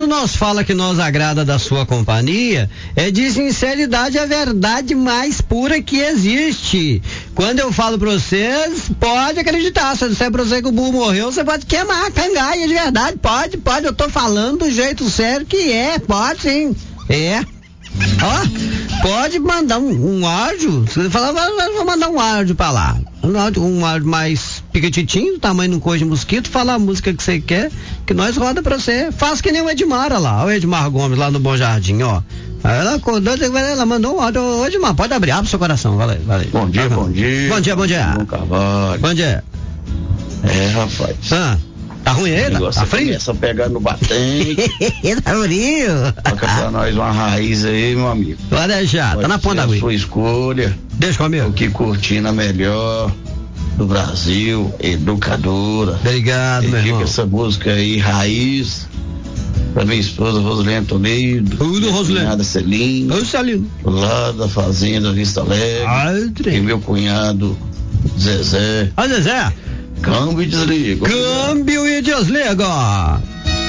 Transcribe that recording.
nós fala que nós agrada da sua companhia, é de sinceridade a verdade mais pura que existe. Quando eu falo pra vocês, pode acreditar. Se eu disser pra você que o burro morreu, você pode queimar a cangaia de verdade. Pode, eu tô falando do jeito sério que é, pode sim. É. Ó, pode mandar um áudio. Você fala, vou mandar um áudio pra lá. Um áudio mais piquititinho, do tamanho de um coisa de mosquito, fala a música que você quer, que nós roda pra você. Faz que nem o Edmar lá, o Edmar Gomes lá no Bom Jardim, ó. Ela acordou, ela mandou um áudio. Ô Edmar, pode abrir, abre o seu coração, valeu. Bom dia. Bom dia. Bom Carvalho. Bom dia. Rapaz. Tá ruim aí? Tá frio? Começa a pegar no batente. Tá frio. Toca pra nós uma raiz aí, meu amigo. Pode deixar, tá na ponta da agulha. Sua escolha. Deixa comigo. O que curtindo a melhor do Brasil, educadora. Obrigado, meu irmão. Essa música aí, Raiz, pra minha esposa Rosilene Toledo. Tudo, Rosilene. Cunhada Celina. Oi, Celina. Lá da fazenda Vista Alegre. E meu cunhado Zezé. Zezé. Câmbio e desliga. Câmbio e desliga.